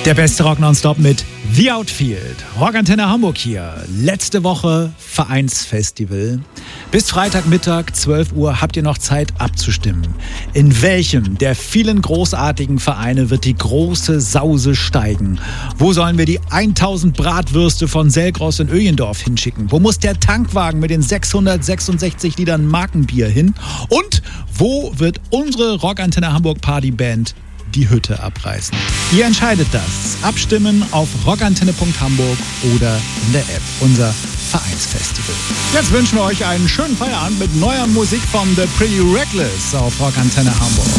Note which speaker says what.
Speaker 1: Der beste Rock nonstop mit The Outfield. Rockantenne Hamburg hier. Letzte Woche Vereinsfestival. Bis Freitagmittag 12 Uhr habt ihr noch Zeit abzustimmen. In welchem der vielen großartigen Vereine wird die große Sause steigen? Wo sollen wir die 1000 Bratwürste von Selgros in Öjendorf hinschicken? Wo muss der Tankwagen mit den 666 Litern Markenbier hin? Und wo wird unsere Rockantenne Hamburg Partyband die Hütte abreißen? Ihr entscheidet das. Abstimmen auf rockantenne.hamburg oder in der App. Unser Vereinsfestival. Jetzt wünschen wir euch einen schönen Feierabend mit neuer Musik von The Pretty Reckless auf Rockantenne Hamburg.